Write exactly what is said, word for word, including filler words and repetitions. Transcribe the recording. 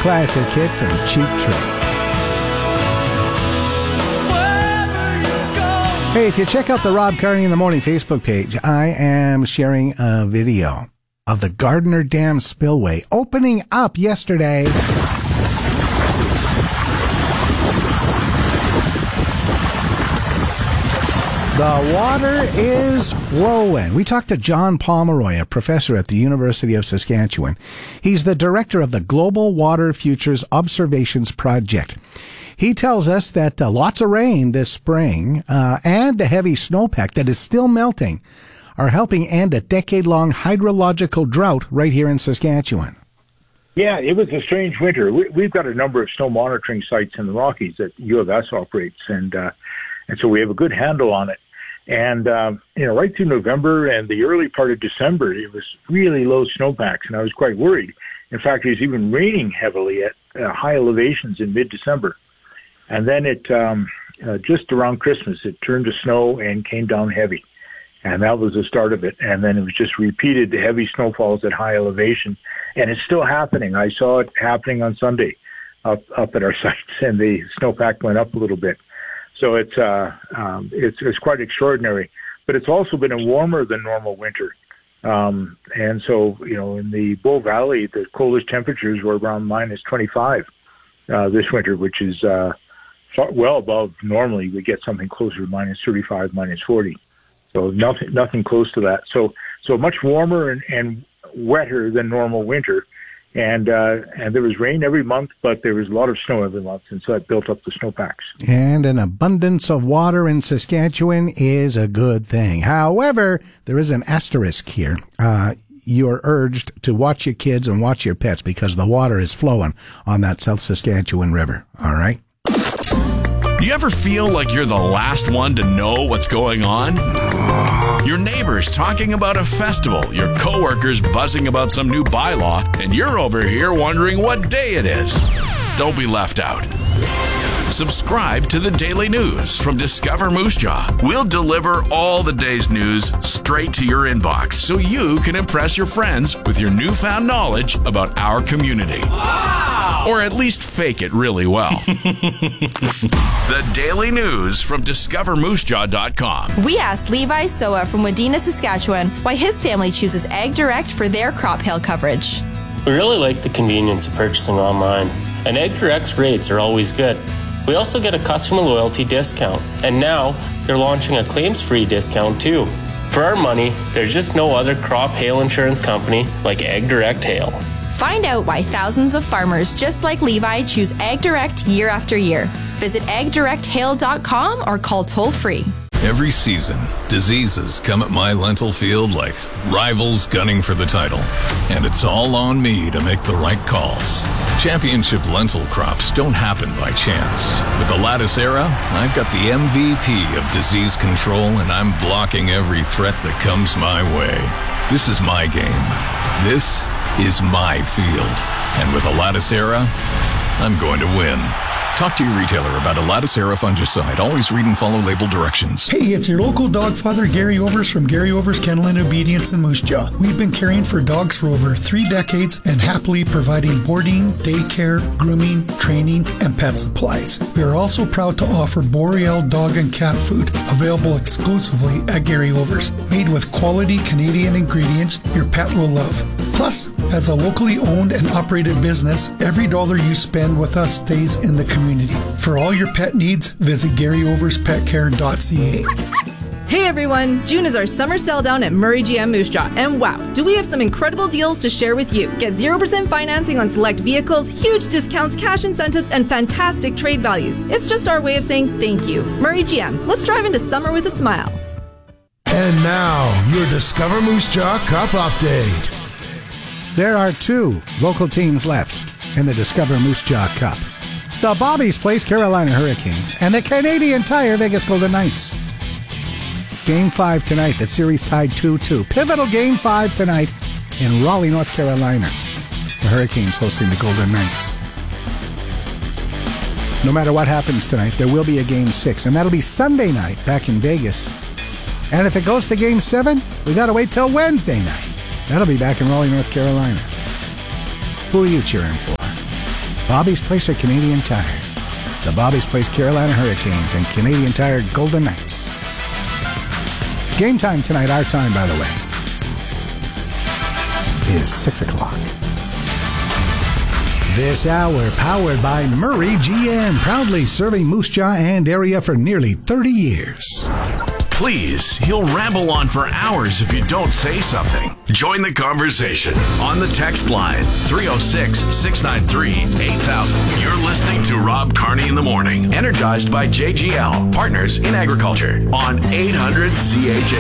classic hit from Cheap Trick. Hey, if you check out the Rob Carney in the Morning Facebook page, I am sharing a video of the Gardner Dam spillway opening up yesterday. The water is flowing. We talked to John Pomeroy, a professor at the University of Saskatchewan. He's the director of the Global Water Futures Observations Project. He tells us that uh, lots of rain this spring uh, and the heavy snowpack that is still melting are helping end a decade-long hydrological drought right here in Saskatchewan. Yeah, it was a strange winter. We, we've got a number of snow monitoring sites in the Rockies that U of S operates, and uh, and so we have a good handle on it. And, um, you know, right through November and the early part of December, it was really low snowpacks, and I was quite worried. In fact, it was even raining heavily at uh, high elevations in mid-December. And then it, um, uh, just around Christmas, it turned to snow and came down heavy. And that was the start of it. And then it was just repeated, the heavy snowfalls at high elevation. And it's still happening. I saw it happening on Sunday up, up at our sites, and the snowpack went up a little bit. So it's, uh, um, it's it's quite extraordinary, but it's also been a warmer than normal winter, um, and so you know in the Bow Valley the coldest temperatures were around minus twenty-five uh, this winter, which is uh, far, well above normally we get something closer to minus thirty-five, minus forty. So nothing nothing close to that. So so much warmer and, and wetter than normal winter. And uh, and there was rain every month, but there was a lot of snow every month, and so that built up the snowpacks. And an abundance of water in Saskatchewan is a good thing. However, there is an asterisk here. Uh, you are urged to watch your kids and watch your pets because the water is flowing on that South Saskatchewan River. All right? Do you ever feel like you're the last one to know what's going on? Your neighbors talking about a festival, your coworkers buzzing about some new bylaw, and you're over here wondering what day it is. Don't be left out. Subscribe to the Daily News from Discover Moose Jaw. We'll deliver all the day's news straight to your inbox so you can impress your friends with your newfound knowledge about our community. Wow! Or at least fake it really well. The Daily News from discover moose jaw dot com. We asked Levi Soa from Wadena, Saskatchewan, why his family chooses Ag Direct for their crop hail coverage. We really like the convenience of purchasing online, and Ag Direct's rates are always good. We also get a customer loyalty discount, and now they're launching a claims-free discount too. For our money, there's just no other crop hail insurance company like Ag Direct Hail. Find out why thousands of farmers just like Levi choose Ag Direct year after year. Visit ag direct hail dot com or call toll-free. Every season, diseases come at my lentil field like rivals gunning for the title. And it's all on me to make the right calls. Championship lentil crops don't happen by chance. With the Lattice Era, I've got the M V P of disease control, and I'm blocking every threat that comes my way. This is my game. This is my field. And with the Lattice Era, I'm going to win. Talk to your retailer about a Lattice Era fungicide. Always read and follow label directions. Hey, it's your local dog father, Gary Overs from Gary Overs Kennel and Obedience in Moose Jaw. We've been caring for dogs for over three decades and happily providing boarding, daycare, grooming, training, and pet supplies. We are also proud to offer Boreal dog and cat food, available exclusively at Gary Overs. Made with quality Canadian ingredients your pet will love. Plus, as a locally owned and operated business, every dollar you spend with us stays in the community. For all your pet needs, visit gary overs pet care dot c a. Hey everyone, June is our summer sell down at Murray G M Moose Jaw, and wow, do we have some incredible deals to share with you. Get zero percent financing on select vehicles, huge discounts, cash incentives, and fantastic trade values. It's just our way of saying thank you. Murray G M, let's drive into summer with a smile. And now, your Discover Moose Jaw Cup update. There are two local teams left in the Discover Moose Jaw Cup. The Bobby's Place Carolina Hurricanes and the Canadian Tire Vegas Golden Knights. Game five tonight, that series tied two two. Pivotal Game five tonight in Raleigh, North Carolina. The Hurricanes hosting the Golden Knights. No matter what happens tonight, there will be a Game six, and that'll be Sunday night back in Vegas. And if it goes to Game seven, we got to wait till Wednesday night. That'll be back in Raleigh, North Carolina. Who are you cheering for? Bobby's Place or Canadian Tire. The Bobby's Place Carolina Hurricanes and Canadian Tire Golden Knights. Game time tonight, our time, by the way, is six o'clock. This hour powered by Murray G M, proudly serving Moose Jaw and area for nearly thirty years. Please, he'll ramble on for hours if you don't say something. Join the conversation on the text line three oh six, six nine three, eight thousand. You're listening to Rob Carney in the Morning, energized by J G L, partners in agriculture, on eight hundred C H A